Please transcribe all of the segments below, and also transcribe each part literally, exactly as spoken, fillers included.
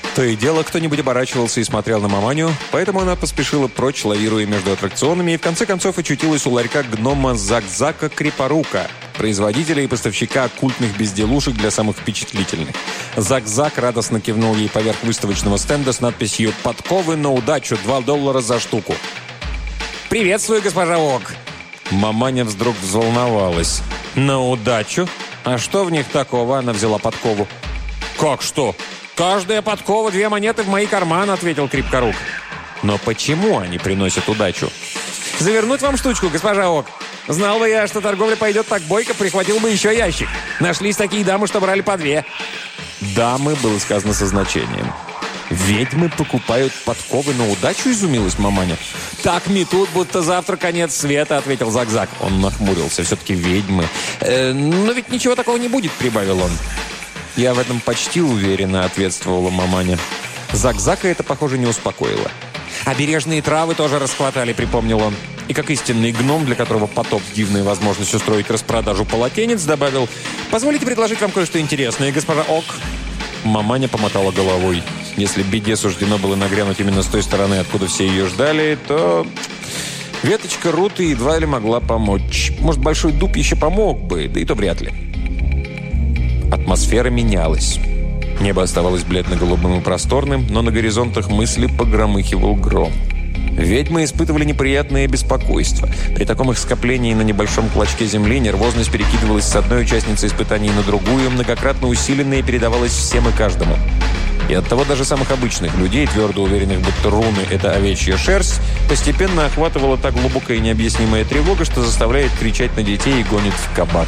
То и дело, кто-нибудь оборачивался и смотрел на маманю, поэтому она поспешила прочь, лавируя между аттракционами, и в конце концов очутилась у ларька гнома Зак-Зака Крепорука, производителя и поставщика оккультных безделушек для самых впечатлительных. Зак-Зак радостно кивнул ей поверх выставочного стенда с надписью «Подковы на удачу, два доллара за штуку». «Приветствую, госпожа Ок!» Маманя вдруг взволновалась. «На удачу? А что в них такого?» Она взяла подкову. «Как что? Каждая подкова две монеты в мои карманы», — ответил Крепкорук. «Но почему они приносят удачу?» «Завернуть вам штучку, госпожа Ок? Знал бы я, что торговля пойдет так бойко, прихватил бы еще ящик. Нашлись такие дамы, что брали по две». «Дамы» было сказано со значением. «Ведьмы покупают подковы на удачу?» — изумилась маманя. «Так метут, будто завтра конец света», — ответил Зак-Зак. Он нахмурился. «Все-таки ведьмы». Э, «Но ведь ничего такого не будет», — прибавил он. «Я в этом почти уверена», — ответствовала маманя. Зак-Зака это, похоже, не успокоило. «Обережные травы тоже расхватали», — припомнил он. И как истинный гном, для которого потоп — дивная возможность устроить распродажу полотенец, добавил: «Позволите предложить вам кое-что интересное, госпожа Ок». Маманя помотала головой. Если беде суждено было нагрянуть именно с той стороны, откуда все ее ждали, то веточка руты едва ли могла помочь. Может, большой дуб еще помог бы, да и то вряд ли. Атмосфера менялась. Небо оставалось бледно-голубым и просторным, но на горизонтах мысли погромыхивал гром. Ведьмы испытывали неприятное беспокойство. При таком их скоплении на небольшом клочке земли нервозность перекидывалась с одной участницы испытаний на другую, многократно усиленная и передавалась всем и каждому. И оттого даже самых обычных людей, твердо уверенных, будто руны – это овечья шерсть, постепенно охватывала так глубокая и необъяснимая тревога, что заставляет кричать на детей и гонит в кабак.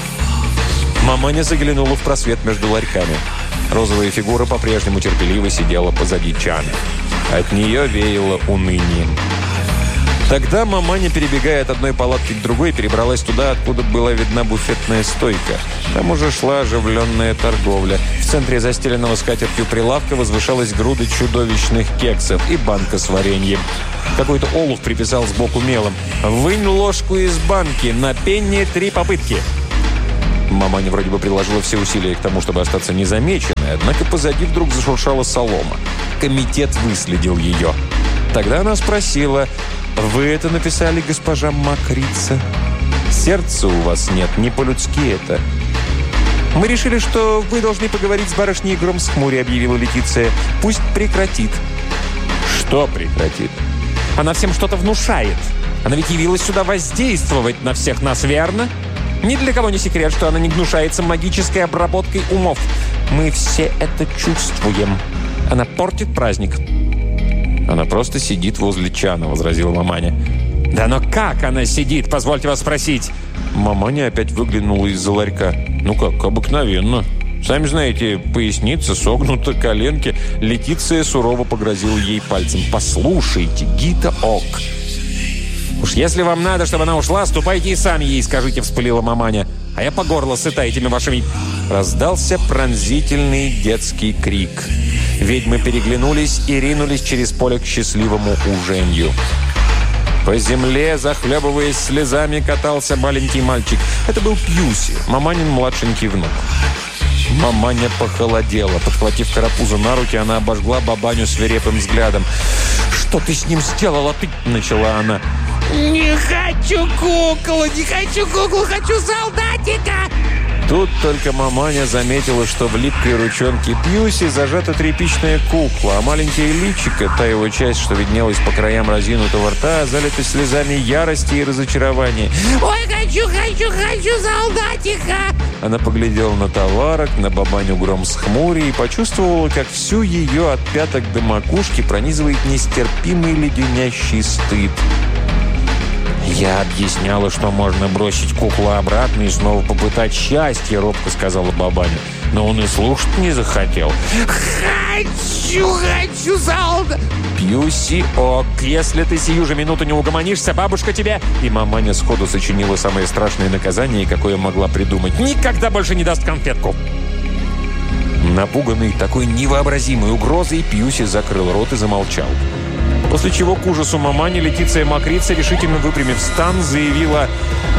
Маманя заглянула в просвет между ларьками. Розовая фигура по-прежнему терпеливо сидела позади чана. От нее веяло унынием. Тогда маманя, перебегая от одной палатки к другой, перебралась туда, откуда была видна буфетная стойка. Там уже шла оживленная торговля. В центре застеленного скатертью прилавка возвышалась груда чудовищных кексов и банка с вареньем. Какой-то олух приписал сбоку мелом: «Вынь ложку из банки, на пенни три попытки». Маманя вроде бы приложила все усилия к тому, чтобы остаться незамеченной, однако позади вдруг зашуршала солома. Комитет выследил ее. Тогда она спросила: «Вы это написали, госпожа Макрица? Сердца у вас нет, не по-людски это». «Мы решили, что вы должны поговорить с барышней Громсхмури», — объявила Летиция. «Пусть прекратит». «Что прекратит?» «Она всем что-то внушает. Она ведь явилась сюда воздействовать на всех нас, верно? Ни для кого не секрет, что она не гнушается магической обработкой умов. Мы все это чувствуем. Она портит праздник». «Она просто сидит возле чана», — возразила маманя. «Да но как она сидит, позвольте вас спросить?» Маманя опять выглянула из-за ларька. «Ну как, обыкновенно. Сами знаете, поясница согнута, коленки». Летиция сурово погрозила ей пальцем. «Послушайте, Гита Ок». «Уж если вам надо, чтобы она ушла, ступайте и сами ей скажите», — вспылила маманя. «А я по горло сыта этими вашими...» Раздался пронзительный детский крик. Ведьмы переглянулись и ринулись через поле к счастливому уженью. По земле, захлебываясь слезами, катался маленький мальчик. Это был Пьюси, маманин младшенький внук. Маманя похолодела. Подхватив карапузу на руки, она обожгла бабаню свирепым взглядом. «Что ты с ним сделала, ты?» — начала она. «Не хочу куклу, не хочу куклу, хочу солдатика!» Тут только маманя заметила, что в липкой ручонке Пьюси зажата тряпичная кукла, а маленькое личико, та его часть, что виднелась по краям разинутого рта, залита слезами ярости и разочарования. «Ой, хочу, хочу, хочу солдатика!» Она поглядела на товарок, на бабаню Громсхмури и почувствовала, как всю ее от пяток до макушки пронизывает нестерпимый леденящий стыд. «Я объясняла, что можно бросить куклу обратно и снова попытать счастье», — робко сказала бабаня. Но он и слушать не захотел. «Хочу, хочу, солдат!» «Пьюси Ок, если ты сию же минуту не угомонишься, бабушка тебе...» И маманя сходу сочинила самое страшное наказание, какое могла придумать. «Никогда больше не даст конфетку!» Напуганный такой невообразимой угрозой, Пьюси закрыл рот и замолчал. После чего к ужасу мамани Летиция Макрица, решительно выпрямив стан, заявила: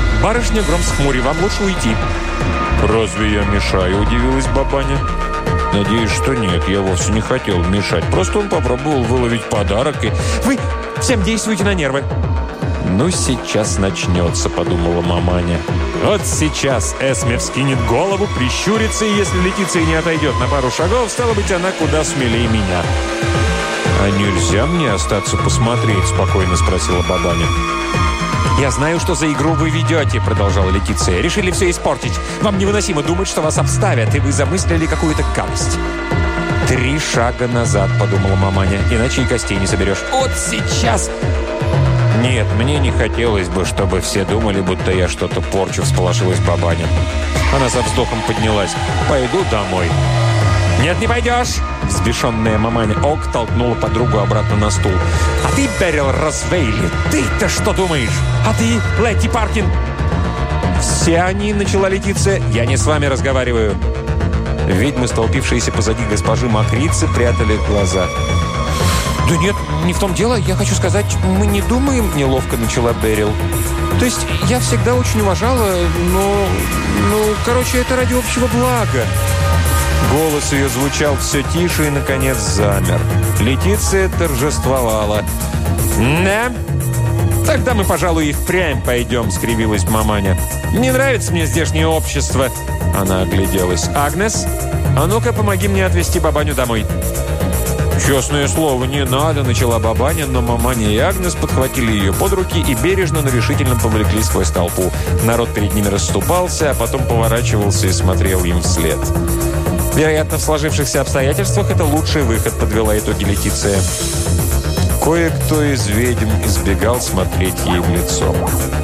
«Барышня Громсхмури, вам лучше уйти». «Разве я мешаю?» – удивилась бабаня. Надеюсь, что нет. Я вовсе не хотел мешать. Просто он попробовал выловить подарок и... Вы всем действуете на нервы. «Ну, сейчас начнется», — подумала маманя. Вот сейчас Эсме вскинет голову, прищурится, и если Летиция не отойдет на пару шагов, стало быть, она куда смелее меня. «А нельзя мне остаться посмотреть?» — спокойно спросила бабаня. «Я знаю, что за игру вы ведете», — продолжала Летиция. «Решили все испортить. Вам невыносимо думать, что вас обставят, и вы замыслили какую-то гадость». «Три шага назад», — подумала маманя, — «иначе и костей не соберешь». «Вот сейчас...» «Нет, мне не хотелось бы, чтобы все думали, будто я что-то порчу», — всполошилась бабаня. Она со вздохом поднялась. «Пойду домой». «Нет, не пойдешь!» Взбешенная маманя Ок толкнула подругу обратно на стул. «А ты, Берил Розвейли, ты-то что думаешь? А ты, Летти Паркин?» «Все они», — начала Летиция, — «я не с вами разговариваю». Ведьмы, столпившиеся позади госпожи Макрицы, прятали глаза. «Да нет, не в том дело. Я хочу сказать, мы не думаем...» — неловко начала Берил. «То есть я всегда очень уважала, но... Ну, короче, это ради общего блага». Голос ее звучал все тише и, наконец, замер. Летиция торжествовала. «Да? Тогда мы, пожалуй, и впрямь пойдем», — скривилась маманя. «Не нравится мне здешнее общество». Она огляделась. «Агнес, а ну-ка, помоги мне отвезти бабаню домой». «Честное слово, не надо», — начала бабаня, но маманя и Агнес подхватили ее под руки и бережно, но решительно повлекли сквозь толпу. Народ перед ними расступался, а потом поворачивался и смотрел им вслед. «Вероятно, в сложившихся обстоятельствах это лучший выход», — подвела итоги Летиция. Кое-кто из ведьм избегал смотреть ей в лицо.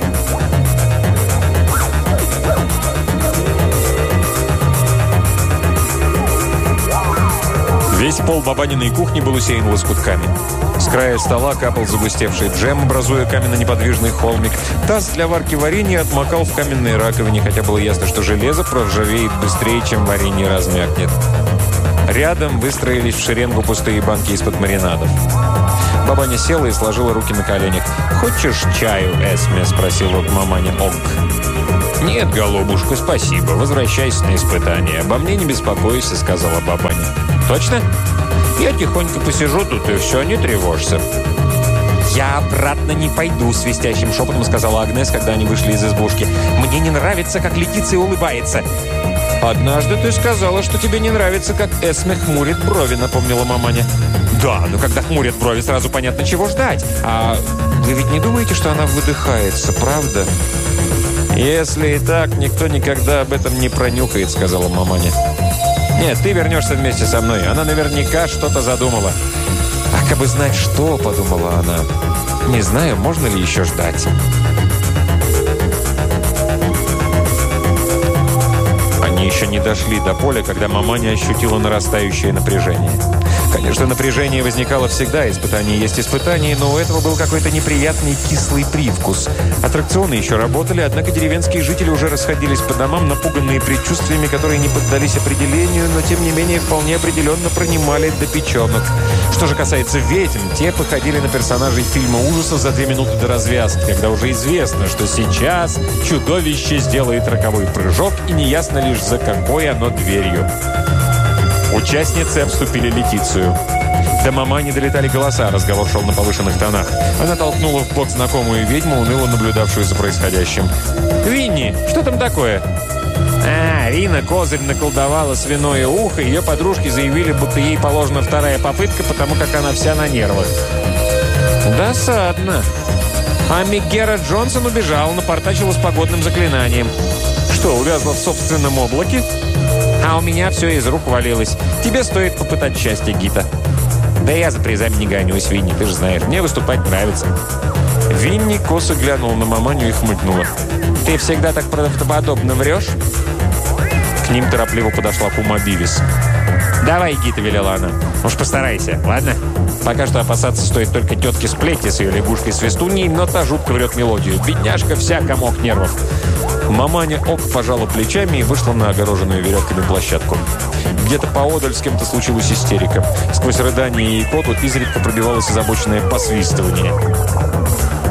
Весь пол бабаниной кухни был усеян лоскутками. С края стола капал загустевший джем, образуя каменно-неподвижный холмик. Таз для варки варенья отмокал в каменной раковине, хотя было ясно, что железо проржавеет быстрее, чем варенье размякнет. Рядом выстроились в шеренгу пустые банки из-под маринадов. Бабаня села и сложила руки на коленях. «Хочешь чаю, Эсме?» – спросила маманя Ог. «Нет, голубушка, спасибо. Возвращайся на испытание. Обо мне не беспокойся», – сказала бабаня. «Точно? Я тихонько посижу тут, и все, не тревожься». «Я обратно не пойду», — свистящим шепотом сказала Агнес, когда они вышли из избушки. «Мне не нравится, как Летиция улыбается». «Однажды ты сказала, что тебе не нравится, как Эсме хмурит брови», — напомнила маманя. «Да, но когда хмурят брови, сразу понятно, чего ждать. А вы ведь не думаете, что она выдыхается, правда?» «Если и так, никто никогда об этом не пронюхает», — сказала маманя. «Нет, ты вернешься вместе со мной. Она наверняка что-то задумала». «А как бы знать, что?» — подумала она. «Не знаю, можно ли еще ждать». Они еще не дошли до поля, когда маманя ощутила нарастающее напряжение. Конечно, напряжение возникало всегда, испытание есть испытание, но у этого был какой-то неприятный кислый привкус. Аттракционы еще работали, однако деревенские жители уже расходились по домам, напуганные предчувствиями, которые не поддались определению, но тем не менее вполне определенно пронимали до печенок. Что же касается ведьм, те походили на персонажей фильма ужасов за две минуты до развязки, когда уже известно, что сейчас чудовище сделает роковой прыжок, и неясно лишь за какой оно дверью. Участницы обступили Летицию. До мамани долетали голоса, разговор шел на повышенных тонах. Она толкнула в бок знакомую ведьму, уныло наблюдавшую за происходящим. «Винни, что там такое?» «А, Рина козырь наколдовала свиное ухо, ее подружки заявили, будто ей положена вторая попытка, потому как она вся на нервах». «Досадно». А Мегера Джонсон убежала, напортачила с погодным заклинанием. «Что, увязла в собственном облаке?» «А у меня все из рук валилось. Тебе стоит попытать счастье, Гита». «Да я за призами не гонюсь, Винни, ты же знаешь. Мне выступать нравится». Винни косо глянул на маманю и хмыкнула. «Ты всегда так правдоподобно врешь?» К ним торопливо подошла Пума Бивис. «Давай, Гита», — велела она. «Уж постарайся, ладно?» Пока что опасаться стоит только тетки Сплетти с ее лягушкой-свистуньей, но та жутко врет мелодию. Бедняжка вся комок нервов. Маманя Ок пожала плечами и вышла на огороженную веревками площадку. Где-то поодаль с кем-то случилась истерика. Сквозь рыдание и икоту изредка пробивалось озабоченное посвистывание.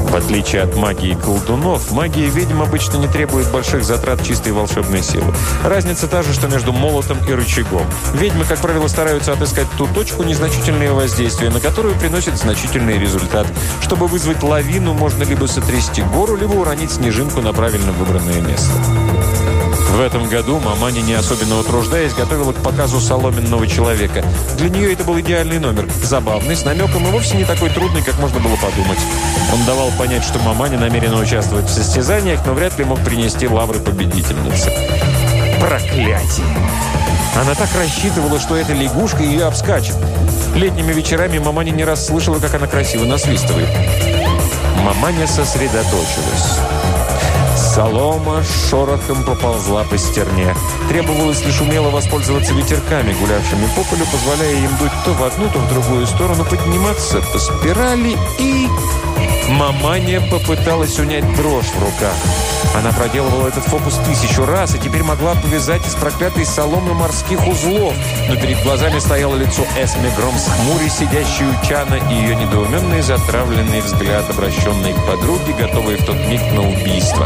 В отличие от магии колдунов, магия ведьм обычно не требует больших затрат чистой волшебной силы. Разница та же, что между молотом и рычагом. Ведьмы, как правило, стараются отыскать ту точку незначительного воздействия, на которую приносит значительный результат. Чтобы вызвать лавину, можно либо сотрясти гору, либо уронить снежинку на правильно выбранное место. В этом году маманя, не особенно утруждаясь, готовила к показу соломенного человека. Для нее это был идеальный номер. Забавный, с намеком и вовсе не такой трудный, как можно было подумать. Он давал понять, что маманя намерена участвовать в состязаниях, но вряд ли мог принести лавры победительницы. Проклятие! Она так рассчитывала, что эта лягушка ее обскачет. Летними вечерами маманя не раз слышала, как она красиво насвистывает. Маманя сосредоточилась. Солома шорохом поползла по стерне. Требовалось лишь умело воспользоваться ветерками, гулявшими по полю, позволяя им дуть то в одну, то в другую сторону, подниматься по спирали и... Маманя попыталась унять дрожь в руках. Она проделывала этот фокус тысячу раз и теперь могла повязать из проклятой соломы морских узлов. Но перед глазами стояло лицо Эсме Громс-Хмури, сидящей у чана, и ее недоуменный затравленный взгляд, обращенный к подруге, готовый в тот миг на убийство.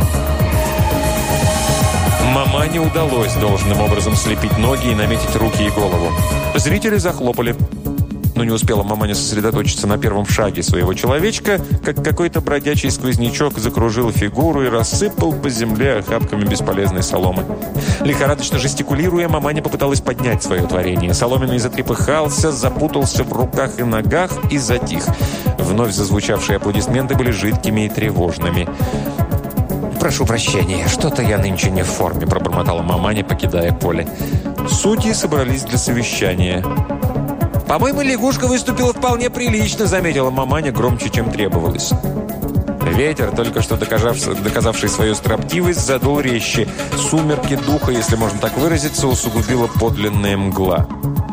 Мамане удалось должным образом слепить ноги и наметить руки и голову. Зрители захлопали. Но не успела маманя сосредоточиться на первом шаге своего человечка, как какой-то бродячий сквознячок закружил фигуру и рассыпал по земле охапками бесполезной соломы. Лихорадочно жестикулируя, маманя попыталась поднять свое творение. Соломенный затрепыхался, запутался в руках и ногах и затих. Вновь зазвучавшие аплодисменты были жидкими и тревожными. «Прошу прощения, что-то я нынче не в форме», – пробормотала маманя, покидая поле. Судьи собрались для совещания. «По-моему, лягушка выступила вполне прилично», — заметила маманя громче, чем требовалось. Ветер, только что доказавший, доказавший свою строптивость, задул резче. Сумерки духа, если можно так выразиться, усугубила подлинная мгла.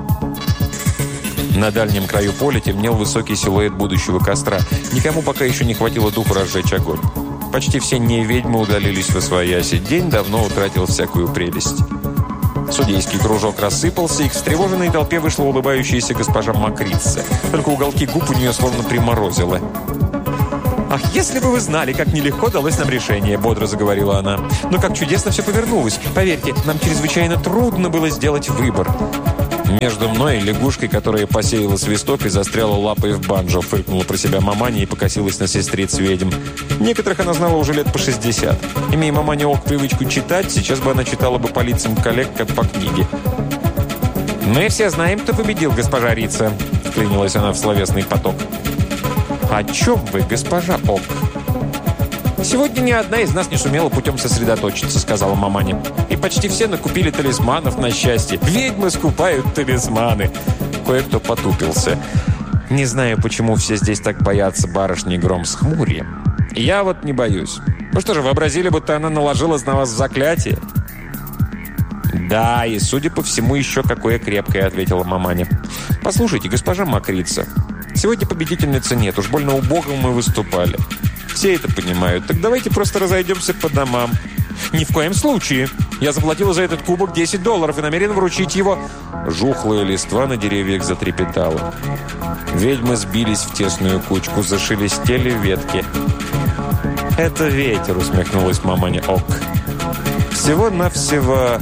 На дальнем краю поля темнел высокий силуэт будущего костра. Никому пока еще не хватило духу разжечь огонь. Почти все не-ведьмы удалились в освояси. День давно утратил всякую прелесть. Судейский кружок рассыпался, и к встревоженной толпе вышла улыбающаяся госпожа Макрица. Только уголки губ у нее словно приморозило. «Ах, если бы вы знали, как нелегко далось нам решение», — бодро заговорила она. «Но как чудесно все повернулось. Поверьте, нам чрезвычайно трудно было сделать выбор». Между мной и лягушкой, которая посеяла свисток и застряла лапой в банджо, фыркнула про себя маманя и покосилась на сестриц ведьм. Некоторых она знала уже лет по шестьдесят. Имея маманя ок привычку читать, сейчас бы она читала бы по лицам коллег, как по книге. «Мы все знаем, кто победил, госпожа Рица», — вклинилась она в словесный поток. «О чем вы, госпожа Ок?» «Сегодня ни одна из нас не сумела путем сосредоточиться», — сказала маманя. «И почти все накупили талисманов на счастье. Ведьмы скупают талисманы». Кое-кто потупился. «Не знаю, почему все здесь так боятся барышни Громс-Хмури. Я вот не боюсь. Ну что же, вообразили, будто она наложила на вас заклятие?» «Да, и, судя по всему, еще какое крепкое», — ответила маманя. «Послушайте, госпожа Макрица, сегодня победительницы нет. Уж больно убого мы выступали. Все это понимают. Так давайте просто разойдемся по домам». «Ни в коем случае. Я заплатила за этот кубок десять долларов и намерен вручить его». Жухлая листва на деревьях затрепетала. Ведьмы сбились в тесную кучку, зашелестели ветки. «Это ветер», — усмехнулась маманя Ок. «Всего-навсего...»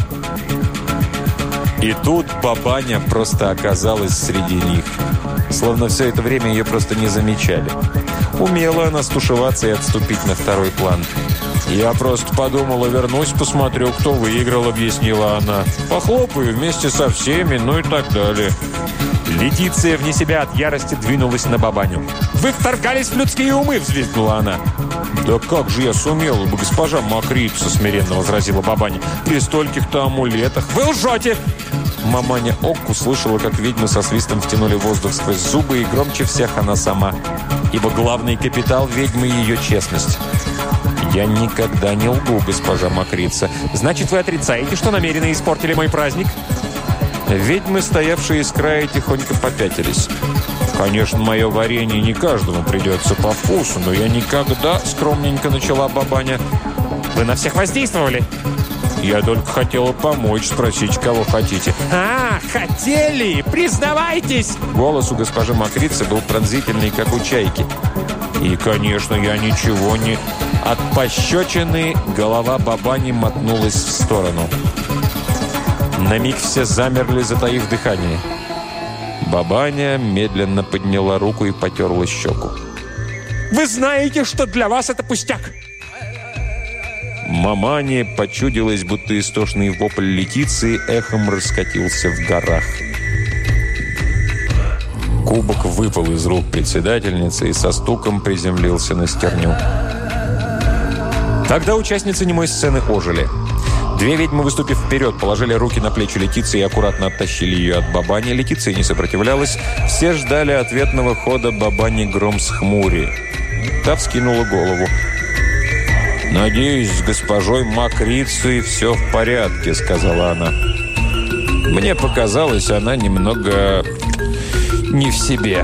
И тут бабаня просто оказалась среди них. Словно все это время ее просто не замечали. Умела она стушеваться и отступить на второй план. «Я просто подумала, вернусь, посмотрю, кто выиграл», — объяснила она. «Похлопаю вместе со всеми, ну и так далее». Летиция вне себя от ярости двинулась на бабаню. «Вы вторгались в людские умы!» — взвизгнула она. «Да как же я сумела бы, госпожа Макрица!» — смиренно возразила бабаня. «При стольких-то амулетах!» «Вы лжете!» Маманя Ок услышала, как ведьмы со свистом втянули воздух сквозь зубы, и громче всех она сама. Ибо главный капитал ведьмы — ее честность. «Я никогда не лгу, госпожа Макрица. Значит, вы отрицаете, что намеренно испортили мой праздник?» Ведьмы, стоявшие с края, тихонько попятились. «Конечно, мое варенье не каждому придется по вкусу, но я никогда...» — скромненько начала бабаня. «Вы на всех воздействовали?» «Я только хотела помочь, спросить, кого хотите». «А, хотели! Признавайтесь!» Голос у госпожи Макрицы был пронзительный, как у чайки. И, конечно, я ничего не... От пощечины голова Бабани мотнулась в сторону. На миг все замерли, затаив дыхание. Бабаня медленно подняла руку и потерла щеку. «Вы знаете, что для вас это пустяк!» Мамане почудилось, будто истошный вопль Летиции эхом раскатился в горах. Кубок выпал из рук председательницы и со стуком приземлился на стерню. Тогда участницы немой сцены ожили. Две ведьмы, выступив вперед, положили руки на плечи Летиции и аккуратно оттащили ее от Бабани. Летиция не сопротивлялась. Все ждали ответного хода Бабани гром с хмури. Та вскинула голову. «Надеюсь, с госпожой Макрицей все в порядке», — сказала она. «Мне показалось, она немного не в себе».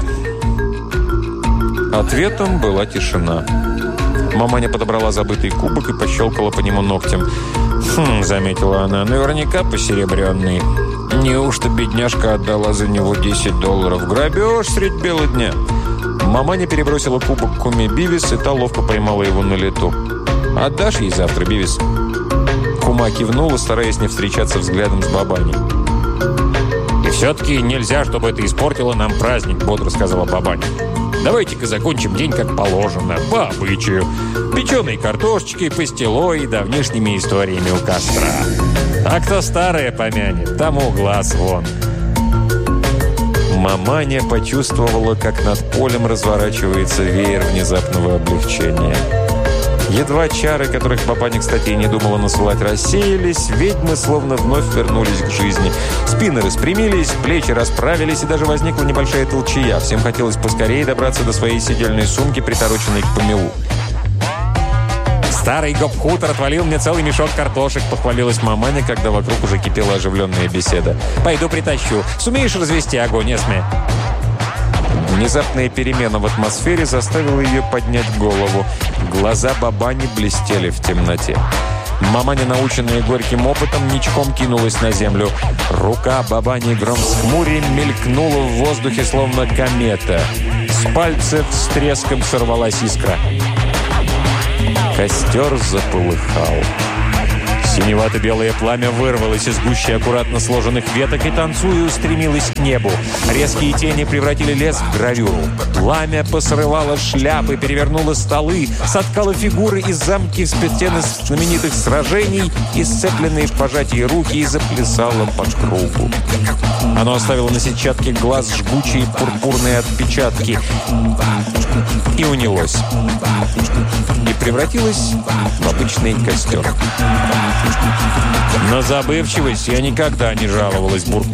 Ответом была тишина. Маманя подобрала забытый кубок и пощелкала по нему ногтем. «Хм», — заметила она, — «наверняка посеребренный. Неужто бедняжка отдала за него десять долларов? Грабеж средь бела дня». Маманя перебросила кубок к куме Бивис, и та ловко поймала его на лету. «Отдашь ей завтра, Бивис?» Кума кивнула, стараясь не встречаться взглядом с Бабаней. «И все-таки нельзя, чтобы это испортило нам праздник», — бодро сказала Бабаня. «Давайте-ка закончим день как положено, по обычаю. Печеной картошечкой, пастилой и давнишними историями у костра. А кто старое помянет, тому глаз вон». Маманя почувствовала, как над полем разворачивается веер внезапного облегчения. Едва чары, которых Бабаня, кстати, и не думала насылать, рассеялись, ведьмы словно вновь вернулись к жизни. Спины распрямились, плечи расправились, и даже возникла небольшая толчая. Всем хотелось поскорее добраться до своей сидельной сумки, притороченной к помелу. «Старый гоп-хутор отвалил мне целый мешок картошек», — похвалилась Маманя, когда вокруг уже кипела оживленная беседа. «Пойду притащу. Сумеешь развести огонь, Эсме?» Внезапная перемена в атмосфере заставила ее поднять голову. Глаза Бабани блестели в темноте. Маманя, наученная горьким опытом, ничком кинулась на землю. Рука Бабани гром с хмури мелькнула в воздухе, словно комета. С пальцев с треском сорвалась искра. Костер заполыхал. Синевато-белое пламя вырвалось из гущи аккуратно сложенных веток и, танцуя, устремилось к небу. Резкие тени превратили лес в гравюру. Пламя посрывало шляпы, перевернуло столы, соткало фигуры из замки стены знаменитых сражений и сцепленные в пожатии руки и заплясало по кругу. Оно оставило на сетчатке глаз жгучие пурпурные отпечатки и унялось. И превратилось в обычный костер. «На забывчивость я никогда не жаловалась», — буркнул